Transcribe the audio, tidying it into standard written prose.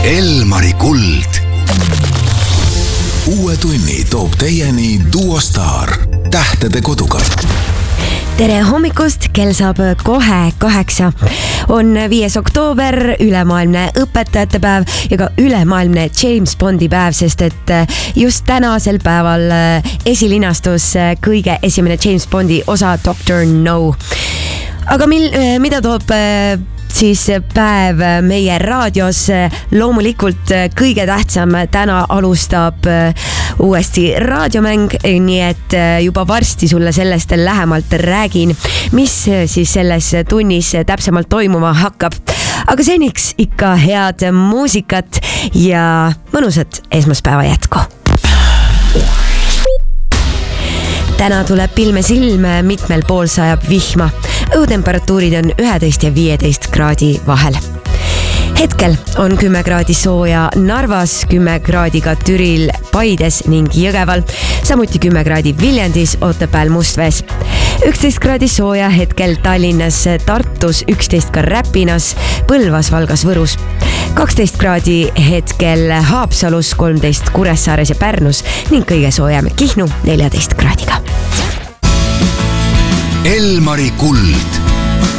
Elmari Kuld. Uue tunni toob teieni Duo Star, tähtede kodukaart. Tere hommikust, kell saab kohe 8. On 5. oktoober, ülemaailmne õpetajate päev ja ka ülemaailmne James Bondi päev, sest et just tänasel päeval esilinastus kõige esimene James Bondi osa Dr. No. Aga mida toob siis päev meie raadios? Loomulikult kõige tähtsam, täna alustab uuesti raadiomäng, nii et juba varsti sulle sellest lähemalt räägin, mis siis selles tunnis täpsemalt toimuma hakkab. Aga seniks ikka head muusikat ja mõnusat esmaspäeva jätku. Täna tuleb pilme silme, mitmel pool sajab vihma. Õhutemperatuurid on 11 ja 15 kraadi vahel. Hetkel on 10 kraadi sooja Narvas, 10 kraadi ka Türil, Paides ning Jõgeval, samuti 10 kraadi Viljandis, Otepääl, Mustvees. 11 kraadi sooja hetkel Tallinnas, Tartus, 11 ka Räpinas, Põlvas, Valgas, Võrus. 12 kraadi hetkel Haapsalus, 13 Kuressaares ja Pärnus ning kõige soojem Kihnu 14 kraadiga. Elmari Kuld.